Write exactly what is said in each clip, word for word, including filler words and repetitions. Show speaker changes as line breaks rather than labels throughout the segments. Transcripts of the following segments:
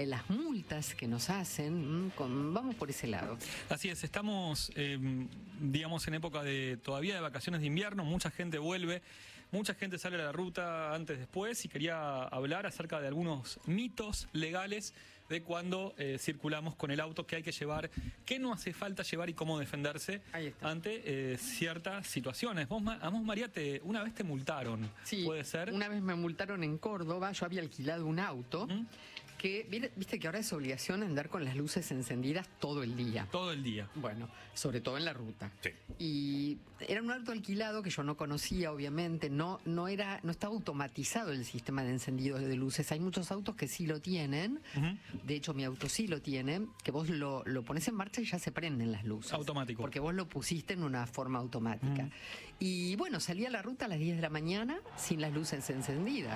eh, las multas que nos hacen, mmm, con, vamos por ese lado.
Así es, estamos, eh, digamos, en época de todavía de vacaciones de invierno, mucha gente vuelve, mucha gente sale a la ruta antes, después, y quería hablar acerca de algunos mitos legales de cuando eh, circulamos con el auto, que hay que llevar, qué no hace falta llevar y cómo defenderse ante eh, ciertas situaciones. Vos, a vos, María, te, una vez te multaron,
sí,
¿puede ser?
Una vez me multaron en Córdoba, yo había alquilado un auto, ¿Mm? que, viste que ahora es obligación andar con las luces encendidas todo el día.
Todo el día.
Bueno, sobre todo en la ruta.
Sí.
Y era un auto alquilado que yo no conocía, obviamente, no, no, era, no estaba automatizado el sistema de encendido de luces. Hay muchos autos que sí lo tienen, uh-huh. De hecho mi auto sí lo tiene, que vos lo, lo pones en marcha y ya se prenden las luces.
Automático.
Porque vos lo pusiste en una forma automática. Uh-huh. Y bueno, salí a la ruta a las diez de la mañana sin las luces encendidas.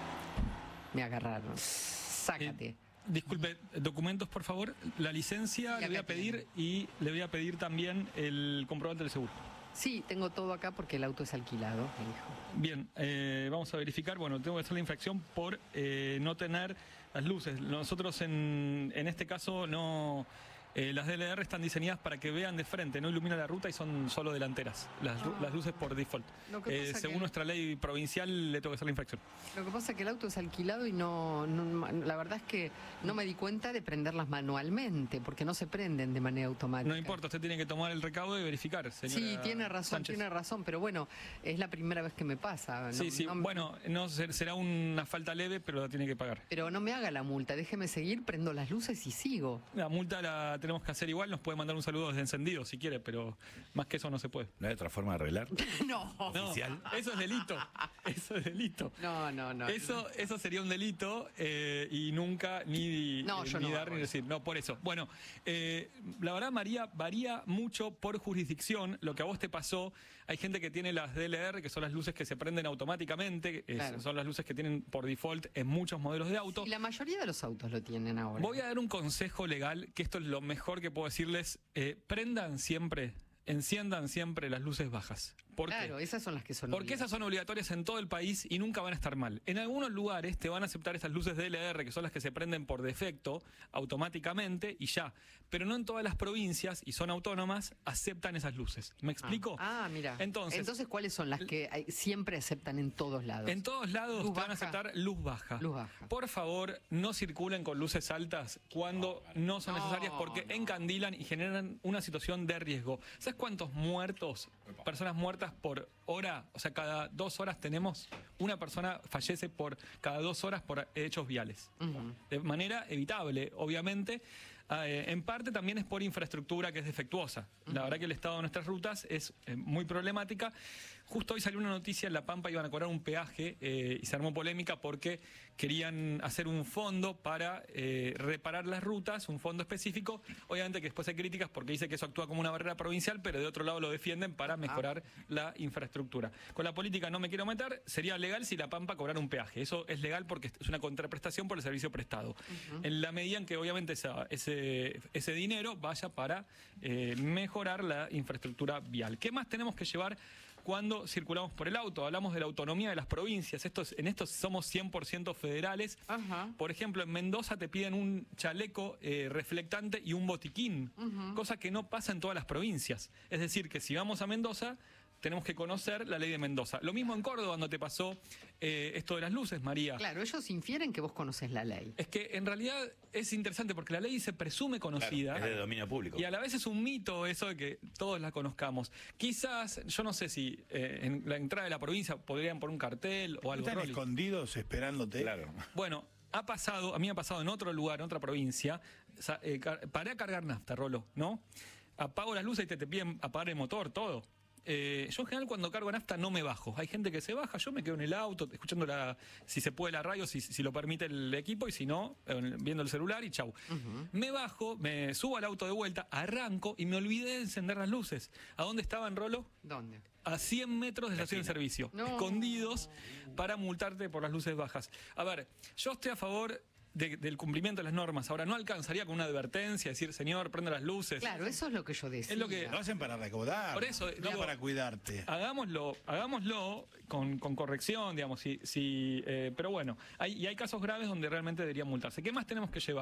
Me agarraron. Sácate.
Eh, disculpe, documentos por favor, la licencia le voy a pedir y le voy a pedir también el comprobante del seguro.
Sí, tengo todo acá porque el auto es alquilado, me dijo.
Bien, eh, vamos a verificar. Bueno, tengo que hacer la infracción por eh, no tener las luces. Nosotros en, en este caso no... Eh, las D L R están diseñadas para que vean de frente, no ilumina la ruta y son solo delanteras, las, ah. las luces por default. Eh, según que... nuestra ley provincial le tengo que hacer la infracción.
Lo que pasa es que el auto es alquilado y no, no, la verdad es que no me di cuenta de prenderlas manualmente, porque no se prenden de manera automática.
No importa, usted tiene que tomar el recaudo y verificar, señora.
Sí, tiene razón, Sánchez. tiene razón, pero bueno, es la primera vez que me pasa. No,
sí, sí,
no,
bueno, no, será una falta leve, pero la tiene que pagar.
Pero no me haga la multa, déjeme seguir, prendo las luces y sigo.
La multa la tenemos que hacer igual, nos puede mandar un saludo desde encendido si quiere, pero más que eso no se puede.
¿No hay otra forma de arreglar?
No.
No, eso es delito. Eso es delito.
No, no, no.
Eso,
no.
eso sería un delito eh, y nunca ni,
no,
eh,
yo
ni
no
dar ni decir. No, por eso. Bueno, eh, la verdad, María, varía mucho por jurisdicción. Lo que a vos te pasó, hay gente que tiene las D L R, que son las luces que se prenden automáticamente, claro. es, son las luces que tienen por default en muchos modelos de auto.
Y la mayoría de los autos lo tienen ahora.
Voy a dar un consejo legal, que esto es lo mejor que puedo decirles. Eh, prendan siempre, enciendan siempre las luces bajas. ¿Por
claro,
qué?
esas son las que son
Porque esas son obligatorias en todo el país y nunca van a estar mal. En algunos lugares te van a aceptar estas luces D L R, que son las que se prenden por defecto, automáticamente, y ya. Pero no en todas las provincias, y son autónomas, aceptan esas luces. ¿Me explico?
Ah, ah mira.
Entonces,
Entonces, ¿cuáles son las que hay, siempre aceptan en todos lados?
En todos lados luz te van a aceptar luz baja.
Luz baja.
Por favor, no circulen con luces altas cuando no, no son necesarias, porque no. encandilan y generan una situación de riesgo. ¿Sabes cuántos muertos, personas muertas por hora? O sea, cada dos horas tenemos una persona fallece por cada dos horas por hechos viales. Uh-huh. De manera evitable, obviamente. Eh, en parte también es por infraestructura que es defectuosa. Uh-huh. La verdad que el estado de nuestras rutas es eh, muy problemática. Justo hoy salió una noticia, en La Pampa iban a cobrar un peaje eh, y se armó polémica porque querían hacer un fondo para eh, reparar las rutas, un fondo específico. Obviamente que después hay críticas porque dice que eso actúa como una barrera provincial, pero de otro lado lo defienden para mejorar ah. la infraestructura. Con la política no me quiero meter, sería legal si La Pampa cobrara un peaje. Eso es legal porque es una contraprestación por el servicio prestado. Uh-huh. En la medida en que obviamente esa, ese, ese dinero vaya para eh, mejorar la infraestructura vial. ¿Qué más tenemos que llevar cuando circulamos por el auto? Hablamos de la autonomía de las provincias. Estos, en estos somos cien por ciento federales. Ajá. Por ejemplo, en Mendoza te piden un chaleco eh, reflectante y un botiquín, uh-huh. cosa que no pasa en todas las provincias. Es decir, que si vamos a Mendoza, tenemos que conocer la ley de Mendoza. Lo mismo en Córdoba, cuando te pasó eh, esto de las luces, María.
Claro, ellos infieren que vos conoces la ley.
Es que en realidad es interesante porque la ley se presume conocida.
Claro, es de dominio público.
Y a la vez es un mito eso de que todos la conozcamos. Quizás, yo no sé si eh, en la entrada de la provincia podrían poner un cartel o algo.
Están
Rolly.
escondidos esperándote.
Claro.
Bueno, ha pasado, a mí me ha pasado en otro lugar, en otra provincia, eh, paré a cargar nafta, Rolo, ¿no? Apago las luces y te, te piden apagar el motor, todo. Eh, yo en general cuando cargo nafta no me bajo. Hay gente que se baja, yo me quedo en el auto escuchando la, si se puede la radio, si, si lo permite el equipo, y si no, eh, viendo el celular y chau. Uh-huh. Me bajo, me subo al auto de vuelta, arranco y me olvidé de encender las luces. ¿A dónde estaban, Rolo?
¿Dónde?
A cien metros de la estación de servicio, no. escondidos para multarte por las luces bajas. A ver, yo estoy a favor De, del cumplimiento de las normas. Ahora, no alcanzaría con una advertencia, decir, señor, prenda las luces.
Claro, eso es lo que yo decía.
Es lo que
lo hacen para recaudar.
Por eso,
no
digo,
para cuidarte.
Hagámoslo, hagámoslo con, con corrección, digamos, si, si, eh, pero bueno, hay, y hay casos graves donde realmente deberían multarse. ¿Qué más tenemos que llevar?